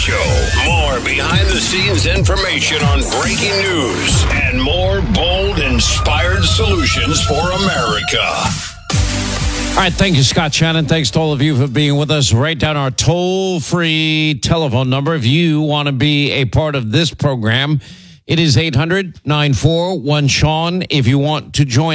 Show. More behind-the-scenes information on breaking news and more bold, inspired solutions for America. All right, thank you, Scott Shannon. Thanks to all of you for being with us. Write down our toll-free telephone number if you want to be a part of this program. It is 800-941-SEAN if you want to join